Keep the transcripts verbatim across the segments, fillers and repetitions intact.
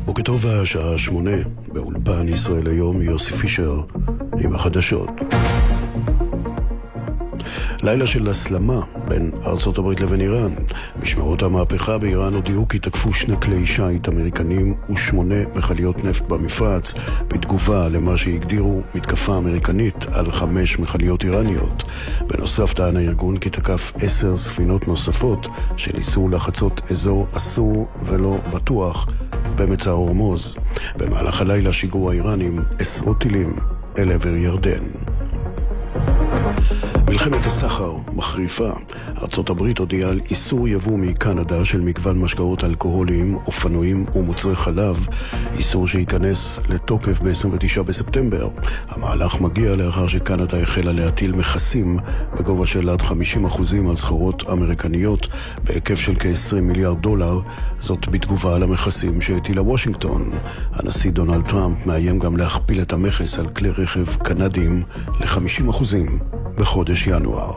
בוקר טוב, השעה שמונה, באולפן ישראל היום, יוסי פישר עם החדשות. לילה של הסלמה בין ארצות הברית לבין איראן. משמרות המהפכה באיראן הודיעו כי תקפו שני כלי שיט אמריקנים ושמונה מכליות נפט במפרץ, בתגובה למה שהגדירו מתקפה אמריקנית על חמש מכליות איראניות. בנוסף טען הארגון כי תקף עשר ספינות נוספות שניסו לחצות אזור אסור ולא בטוח במצר הורמוז. במהלך הלילה שיגרו האיראנים עשרות טילים אל עבר ירדן. מלחמת הסחר מחריפה. ארצות הברית הודיעה על איסור יבוא מקנדה של מגוון משקאות אלכוהוליים, אופנועים ומוצרי חלב, איסור שייכנס לתוקף ב-עשרים ותשעה בספטמבר. המהלך מגיע לאחר שקנדה החלה להטיל מכסים בגובה של עד חמישים אחוזים על סחורות אמריקניות בהיקף של כ-עשרים מיליארד דולר, זאת בתגובה על המכסים שהטילה וושינגטון. הנשיא דונלד טראמפ מאיים גם להכפיל את המכס על כלי רכב קנדיים ל-חמישים אחוזים בחודש ינואר.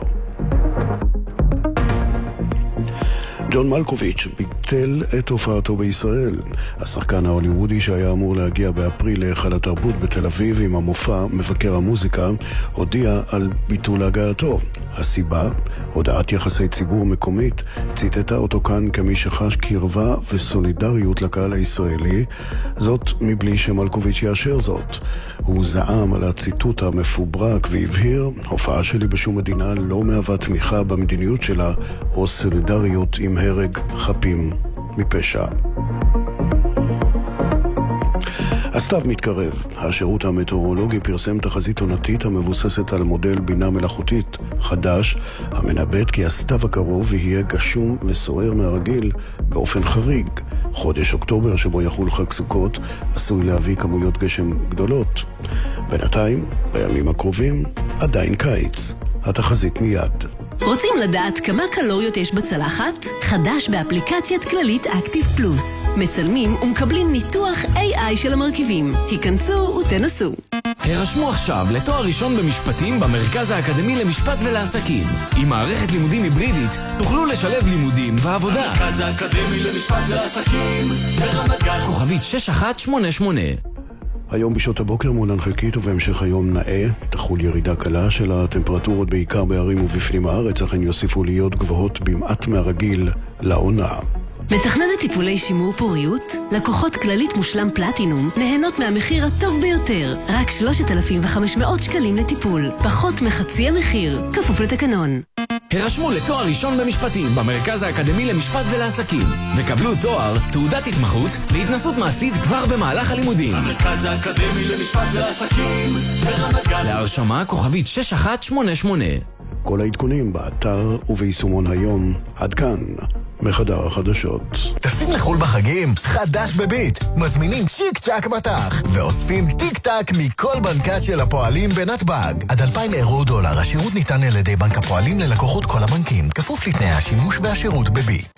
ג'ון מלקוביץ' ביטל את הופעתו בישראל. השחקן ההוליוודי שהיה אמור להגיע באפריל להיכל התרבות בתל אביב עם המופע מבקר המוזיקה הודיע על ביטול הגעתו. הסיבה? הודעת יחסי ציבור מקומית ציטטה אותו כאן כמי שחש קרבה וסולידריות לקהל הישראלי, זאת מבלי שמלקוביץ' יאשר זאת. הוא זעם על הציטוט המפוברק והבהיר, הופעה שלי בשום מדינה לא מהווה תמיכה במדיניות שלה או סולידריות עם הרג חפים מפשע. הסתיו מתקרב. השירות המטאורולוגי פרסם תחזית עונתית המבוססת על מודל בינה מלאכותית חדש, המנבט כי הסתיו הקרוב יהיה גשום וסוער מהרגיל באופן חריג. חודש אוקטובר שבו יחול חג סוכות עשוי להביא כמויות גשם גדולות. בינתיים, בימים הקרובים, עדיין קיץ. התחזית מיד. רוצים לדעת כמה קלוריות יש בצלחת? חדש באפליקציית כללית אקטיב פלוס. מצלמים ומקבלים ניתוח איי איי של המרכיבים. היכנסו ותנסו. הרשמו עכשיו לתואר ראשון במשפטים במרכז האקדמי למשפט ולעסקים. עם מערכת לימודים היברידית תוכלו לשלב לימודים ועבודה. המרכז האקדמי למשפט ולעסקים ברמת גן. כוכבית שש אחת שמונה שמונה. היום בשעות הבוקר מעונן חלקית ובהמשך היום נאה, תחול ירידה קלה של הטמפרטורות בעיקר בערים ובפנים הארץ, אכן יוסיפו להיות גבוהות במעט מהרגיל לעונה. מתכננת טיפולי שימור פוריות? לקוחות כללית מושלם פלטינום נהנות מהמחיר הטוב ביותר, רק שלושת אלפים וחמש מאות שקלים לטיפול, פחות מחצי המחיר, כפוף לתקנון. הרשמו לתואר ראשון במשפטים במרכז האקדמי למשפט ולעסקים וקבלו תואר, תעודת התמחות והתנסות מעשית כבר במהלך הלימודים. המרכז האקדמי למשפט ולעסקים ברמת גן. להרשמה כוכבית שש אחת שמונה שמונה. כל העדכונים באתר וביישומון היום. עד כאן מחדר החדשות. טסים לחול בחגים? חדש בביט. מזמינים צ'יק צ'ק בתח ואוספים טיק טק מכל בנקת של הפועלים בנתב"ג. עד אלפיים אירו דולר. השירות ניתן על ידי בנק הפועלים ללקוחות כל הבנקים, כפוף לתנאי השימוש והשירות בביט.